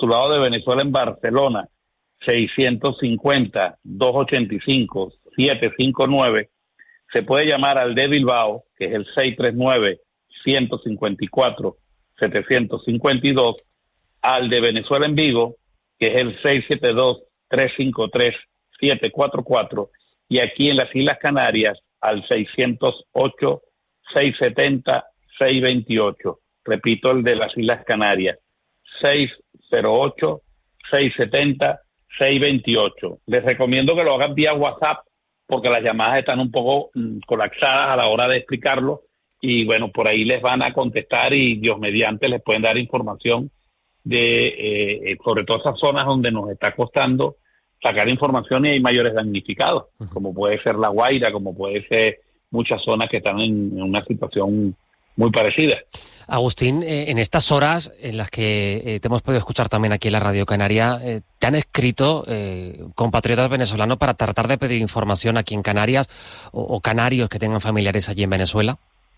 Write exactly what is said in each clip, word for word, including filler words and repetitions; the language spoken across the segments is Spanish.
consulado de Venezuela en Barcelona, seiscientos cincuenta, doscientos ochenta y cinco, setecientos cincuenta y nueve. Se puede llamar al de Bilbao, que es el seiscientos treinta y nueve, ciento cincuenta y cuatro, setecientos cincuenta y dos, al de Venezuela en Vigo, que es el seiscientos setenta y dos, trescientos cincuenta y tres, setecientos cuarenta y cuatro, y aquí en las Islas Canarias al seiscientos ocho, seiscientos setenta, seiscientos veintiocho. Repito, el de las Islas Canarias, seiscientos ocho, seiscientos setenta, seiscientos veintiocho. Les recomiendo que lo hagan vía WhatsApp, porque las llamadas están un poco mm, colapsadas a la hora de explicarlo, y bueno, por ahí les van a contestar y Dios mediante les pueden dar información de eh, sobre todo esas zonas donde nos está costando sacar información y hay mayores damnificados, uh-huh. como puede ser La Guaira, como puede ser muchas zonas que están en, en una situación muy parecida. Agustín, eh, en estas horas en las que eh, te hemos podido escuchar también aquí en la Radio Canaria, eh, ¿te han escrito eh, compatriotas venezolanos para tratar de pedir información aquí en Canarias o, o canarios que tengan familiares allí en Venezuela?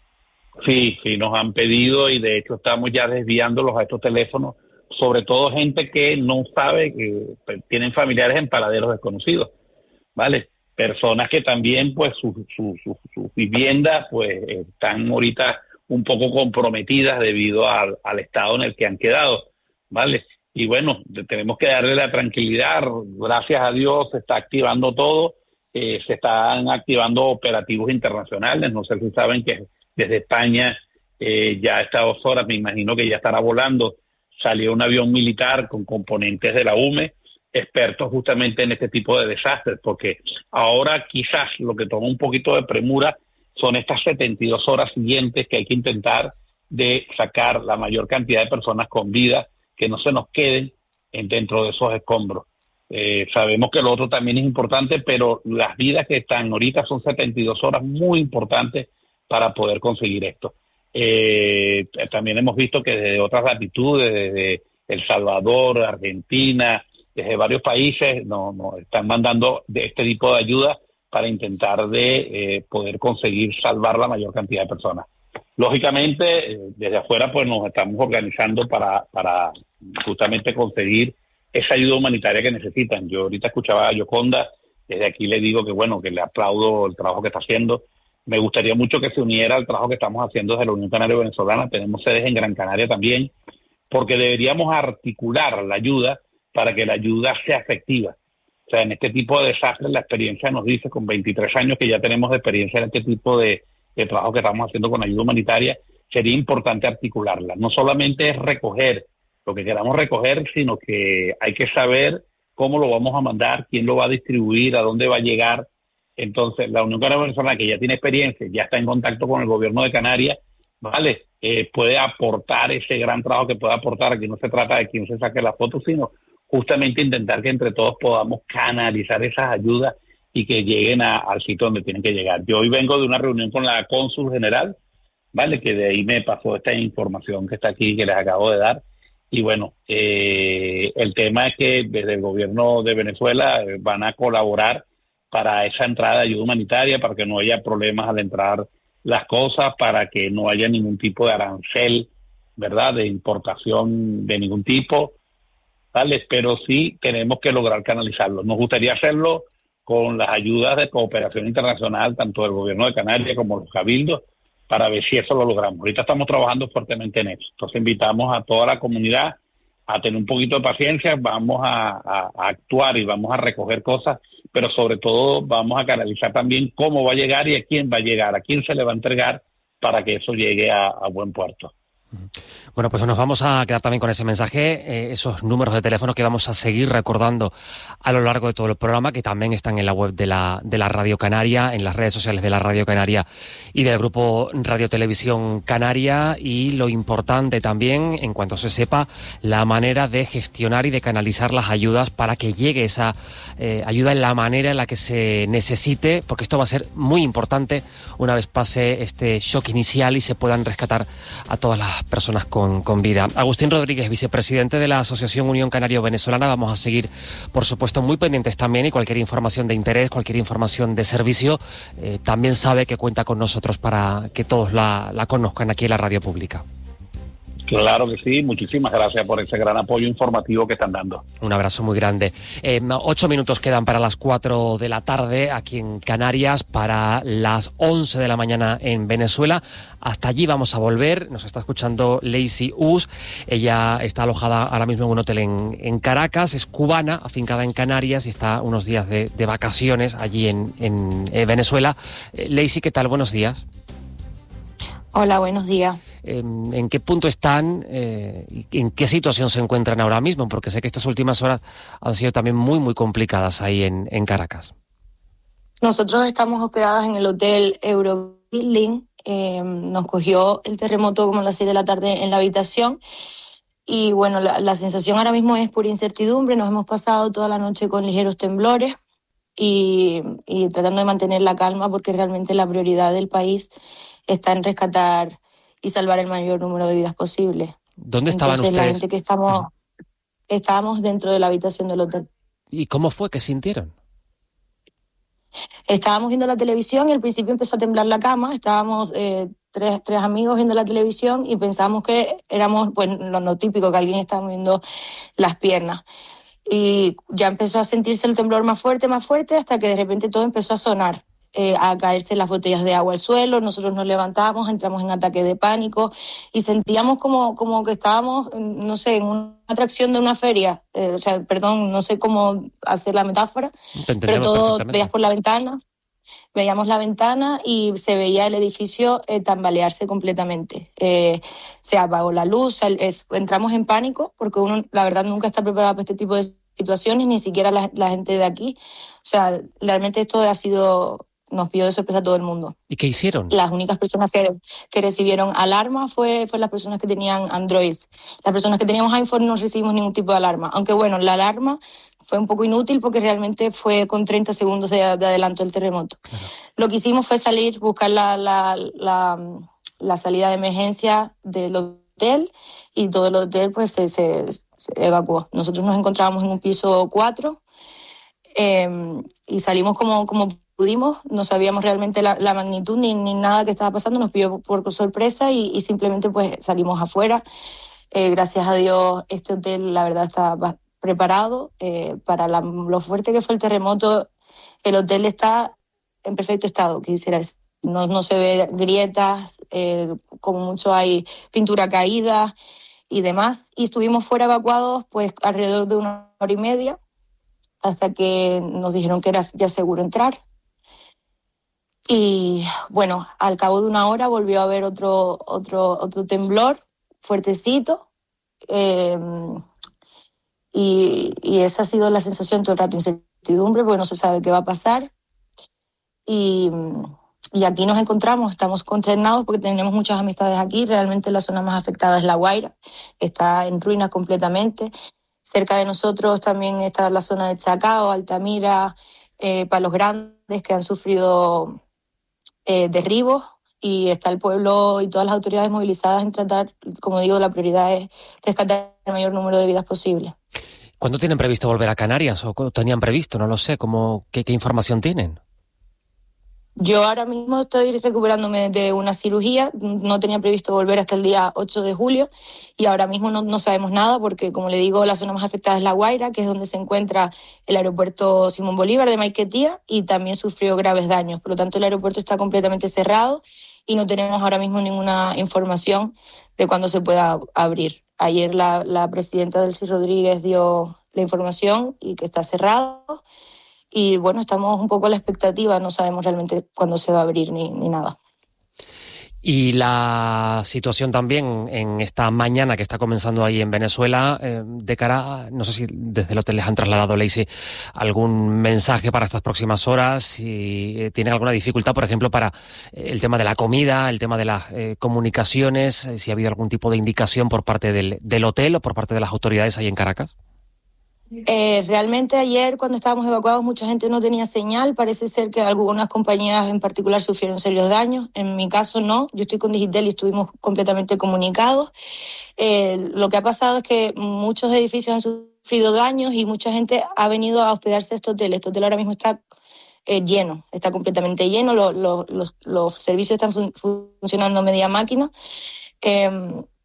Sí, sí, nos han pedido y de hecho estamos ya desviándolos a estos teléfonos, sobre todo gente que no sabe, que tienen familiares en paraderos desconocidos, ¿vale? Personas que también, pues, sus su, su, su viviendas, pues, están ahorita un poco comprometidas debido al, al estado en el que han quedado, ¿vale? Y bueno, tenemos que darle la tranquilidad, gracias a Dios se está activando todo, eh, se están activando operativos internacionales, no sé si saben que desde España eh, ya a estas dos horas, me imagino que ya estará volando, salió un avión militar con componentes de la U M E, expertos justamente en este tipo de desastres, porque ahora quizás lo que toma un poquito de premura son estas setenta y dos horas siguientes que hay que intentar de sacar la mayor cantidad de personas con vida, que no se nos queden en, dentro de esos escombros. Eh, sabemos que lo otro también es importante, pero las vidas que están ahorita son setenta y dos horas muy importantes para poder conseguir esto. Eh, también hemos visto que desde otras latitudes, desde El Salvador, Argentina, desde varios países nos no, están mandando de este tipo de ayuda para intentar de eh, poder conseguir salvar la mayor cantidad de personas. Lógicamente, eh, desde afuera pues nos estamos organizando para, para justamente conseguir esa ayuda humanitaria que necesitan. Yo ahorita escuchaba a Yoconda, desde aquí le digo que bueno, que le aplaudo el trabajo que está haciendo. Me gustaría mucho que se uniera al trabajo que estamos haciendo desde la Unión Canaria Venezolana. Tenemos sedes en Gran Canaria también, porque deberíamos articular la ayuda para que la ayuda sea efectiva. O sea, en este tipo de desastres la experiencia nos dice, con veintitrés años que ya tenemos de experiencia en este tipo de, de trabajo que estamos haciendo con ayuda humanitaria, sería importante articularla. No solamente es recoger lo que queramos recoger, sino que hay que saber cómo lo vamos a mandar, quién lo va a distribuir, a dónde va a llegar. Entonces, la Unión Canaria Venezolana, que ya tiene experiencia, ya está en contacto con el gobierno de Canarias, ¿vale? Eh, puede aportar ese gran trabajo que puede aportar. Aquí no se trata de quién se saque la foto, sino justamente intentar que entre todos podamos canalizar esas ayudas y que lleguen a, al sitio donde tienen que llegar. Yo hoy vengo de una reunión con la cónsul general, ¿vale? Que de ahí me pasó esta información que está aquí, que les acabo de dar. Y bueno, eh, el tema es que desde el gobierno de Venezuela eh, van a colaborar para esa entrada de ayuda humanitaria, para que no haya problemas al entrar las cosas, para que no haya ningún tipo de arancel, ¿verdad?, de importación de ningún tipo, ¿vale? Pero sí tenemos que lograr canalizarlo. Nos gustaría hacerlo con las ayudas de cooperación internacional, tanto del gobierno de Canarias como los cabildos, para ver si eso lo logramos. Ahorita estamos trabajando fuertemente en eso. Entonces invitamos a toda la comunidad a tener un poquito de paciencia, vamos a, a, a actuar y vamos a recoger cosas, pero sobre todo vamos a canalizar también cómo va a llegar y a quién va a llegar, a quién se le va a entregar para que eso llegue a, a buen puerto. Bueno, pues nos vamos a quedar también con ese mensaje, eh, esos números de teléfono que vamos a seguir recordando a lo largo de todo el programa, que también están en la web de la, de la Radio Canaria, en las redes sociales de la Radio Canaria y del grupo Radio Televisión Canaria, y lo importante también, en cuanto se sepa, la manera de gestionar y de canalizar las ayudas para que llegue esa eh, ayuda en la manera en la que se necesite, porque esto va a ser muy importante una vez pase este shock inicial y se puedan rescatar a todas las personas con, con vida. Agustín Rodríguez, vicepresidente de la Asociación Unión Canario Venezolana. Vamos a seguir, por supuesto, muy pendientes también, y cualquier información de interés, cualquier información de servicio, eh, también sabe que cuenta con nosotros para que todos la, la conozcan aquí en la radio pública. Claro que sí, muchísimas gracias por ese gran apoyo informativo que están dando. Un abrazo muy grande. Eh, ocho minutos quedan para las cuatro de la tarde aquí en Canarias, para las once de la mañana en Venezuela. Hasta allí vamos a volver. Nos está escuchando Lacey Us. Ella está alojada ahora mismo en un hotel en, en Caracas. Es cubana, afincada en Canarias y está unos días de, de vacaciones allí en, en, en Venezuela. Eh, Lacey, ¿qué tal? Buenos días. Hola, buenos días. ¿En qué punto están eh, y en qué situación se encuentran ahora mismo? Porque sé que estas últimas horas han sido también muy, muy complicadas ahí en, en Caracas. Nosotros estamos hospedadas en el hotel Eurobuilding. Eh, nos cogió el terremoto como a las seis de la tarde en la habitación. Y bueno, la, la sensación ahora mismo es por incertidumbre. Nos hemos pasado toda la noche con ligeros temblores y, y tratando de mantener la calma, porque realmente la prioridad del país está en rescatar y salvar el mayor número de vidas posible. ¿Dónde estaban Entonces, ustedes? La gente que estamos, estábamos dentro de la habitación del hotel. ¿Y cómo fue que sintieron? Estábamos viendo la televisión y al principio empezó a temblar la cama. Estábamos eh, tres, tres amigos viendo la televisión y pensamos que éramos, pues, lo no típico, que alguien estaba moviendo las piernas. Y ya empezó a sentirse el temblor más fuerte, más fuerte, hasta que de repente todo empezó a sonar. Eh, a caerse las botellas de agua al suelo. Nosotros nos levantamos, entramos en ataque de pánico y sentíamos como, como que estábamos, no sé, en una atracción de una feria, eh, o sea, perdón, no sé cómo hacer la metáfora, pero todo veías por la ventana, veíamos la ventana y se veía el edificio eh, tambalearse completamente. Eh, se apagó la luz, el, es, entramos en pánico porque uno, la verdad, nunca está preparado para este tipo de situaciones, ni siquiera la, la gente de aquí. O sea, realmente esto ha sido... nos pilló de sorpresa a todo el mundo. ¿Y qué hicieron? Las únicas personas que, que recibieron alarma fue, fue las personas que tenían Android. Las personas que teníamos iPhone no recibimos ningún tipo de alarma. Aunque bueno, la alarma fue un poco inútil porque realmente fue con treinta segundos de, de adelanto el terremoto. Claro. Lo que hicimos fue salir, buscar la, la, la, la salida de emergencia del hotel y todo el hotel pues se, se, se evacuó. Nosotros nos encontrábamos en un piso cuatro eh, y salimos como... como pudimos, no sabíamos realmente la, la magnitud ni, ni nada que estaba pasando, nos pilló por sorpresa y, y simplemente pues salimos afuera. Eh, gracias a Dios este hotel la verdad está preparado eh, para la, lo fuerte que fue el terremoto. El hotel está en perfecto estado, quisiera decir. No, no se ve grietas, eh, como mucho hay pintura caída y demás. Y estuvimos fuera evacuados pues alrededor de una hora y media hasta que nos dijeron que era ya seguro entrar. Y bueno, al cabo de una hora volvió a haber otro otro otro temblor fuertecito eh, y, y esa ha sido la sensación todo el rato, incertidumbre porque no se sabe qué va a pasar y, y aquí nos encontramos, estamos consternados porque tenemos muchas amistades aquí. Realmente la zona más afectada es La Guaira, está en ruinas completamente. Cerca de nosotros también está la zona de Chacao, Altamira, eh, Palos Grandes, que han sufrido Eh, derribos, y está el pueblo y todas las autoridades movilizadas en tratar, como digo, la prioridad es rescatar el mayor número de vidas posible. ¿Cuándo tienen previsto volver a Canarias? ¿O tenían previsto? No lo sé. ¿Cómo, qué, qué información tienen? Yo ahora mismo estoy recuperándome de una cirugía, no tenía previsto volver hasta el día ocho de julio y ahora mismo no, no sabemos nada porque, como le digo, la zona más afectada es La Guaira, que es donde se encuentra el aeropuerto Simón Bolívar de Maiquetía y también sufrió graves daños. Por lo tanto, el aeropuerto está completamente cerrado y no tenemos ahora mismo ninguna información de cuándo se pueda abrir. Ayer la, la presidenta Delcy Rodríguez dio la información y que está cerrado. Y bueno, estamos un poco a la expectativa, no sabemos realmente cuándo se va a abrir ni, ni nada. Y la situación también en esta mañana que está comenzando ahí en Venezuela, eh, de cara a, no sé si desde el hotel les han trasladado, Lacey, algún mensaje para estas próximas horas, si eh, tienen alguna dificultad, por ejemplo, para eh, el tema de la comida, el tema de las eh, comunicaciones, eh, si ha habido algún tipo de indicación por parte del, del hotel o por parte de las autoridades ahí en Caracas. Eh, realmente ayer cuando estábamos evacuados mucha gente no tenía señal, parece ser que algunas compañías en particular sufrieron serios daños, en mi caso no, yo estoy con Digitel y estuvimos completamente comunicados. Eh, lo que ha pasado es que muchos edificios han sufrido daños y mucha gente ha venido a hospedarse a este hotel, este hotel ahora mismo está eh, lleno, está completamente lleno, lo, lo, los, los servicios están fun- funcionando a media máquina. Eh,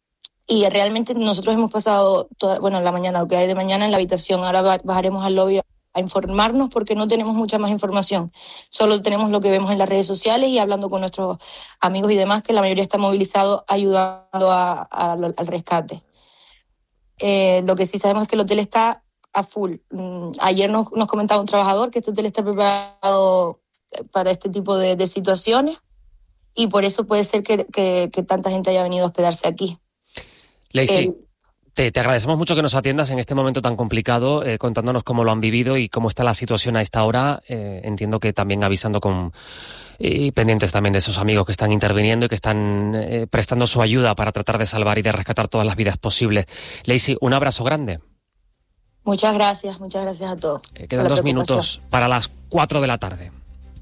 Y realmente nosotros hemos pasado, toda, bueno, la mañana, lo que hay de mañana en la habitación. Ahora bajaremos al lobby a informarnos porque no tenemos mucha más información. Solo tenemos lo que vemos en las redes sociales y hablando con nuestros amigos y demás, que la mayoría está movilizado ayudando a, a, al rescate. Eh, lo que sí sabemos es que el hotel está a full. Mm, ayer nos, nos comentaba un trabajador que este hotel está preparado para este tipo de, de situaciones y por eso puede ser que, que, que tanta gente haya venido a hospedarse aquí. Leisy, Eh, te, te agradecemos mucho que nos atiendas en este momento tan complicado, eh, contándonos cómo lo han vivido y cómo está la situación a esta hora. Eh, entiendo que también avisando con y pendientes también de esos amigos que están interviniendo y que están eh, prestando su ayuda para tratar de salvar y de rescatar todas las vidas posibles. Leisy, un abrazo grande. Muchas gracias, muchas gracias a todos. Eh, quedan dos minutos para las cuatro de la tarde.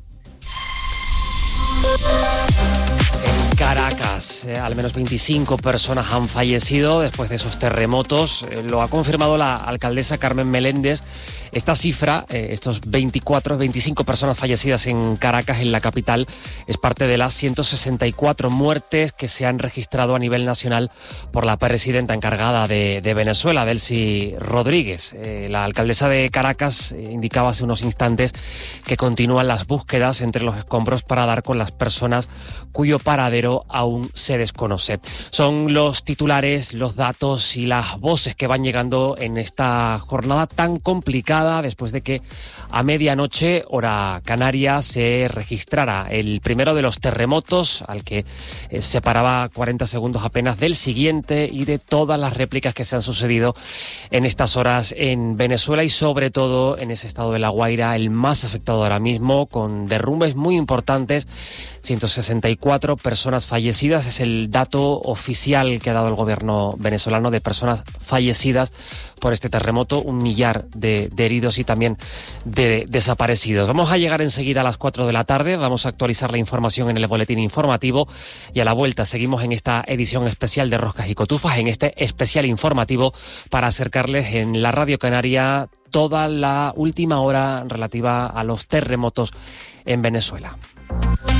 En Caracas, eh, al menos veinticinco personas han fallecido después de esos terremotos. Eh, lo ha confirmado la alcaldesa Carmen Meléndez. Esta cifra, eh, estos veinticuatro, veinticinco personas fallecidas en Caracas, en la capital, es parte de las ciento sesenta y cuatro muertes que se han registrado a nivel nacional por la presidenta encargada de, de Venezuela, Delcy Rodríguez. Eh, la alcaldesa de Caracas eh, indicaba hace unos instantes que continúan las búsquedas entre los escombros para dar con las personas cuyo paradero aún se desconoce. Son los titulares, los datos y las voces que van llegando en esta jornada tan complicada después de que a medianoche, hora canaria, se registrara el primero de los terremotos al que eh, separaba cuarenta segundos apenas del siguiente y de todas las réplicas que se han sucedido en estas horas en Venezuela y sobre todo en ese estado de La Guaira, el más afectado ahora mismo, con derrumbes muy importantes. ciento sesenta y cuatro personas fallecidas es el dato oficial que ha dado el gobierno venezolano de personas fallecidas por este terremoto, un millar de, de heridos y también de desaparecidos. Vamos a llegar enseguida a las cuatro de la tarde, vamos a actualizar la información en el boletín informativo y a la vuelta seguimos en esta edición especial de Roscas y Cotufas, en este especial informativo para acercarles en la Radio Canaria toda la última hora relativa a los terremotos en Venezuela.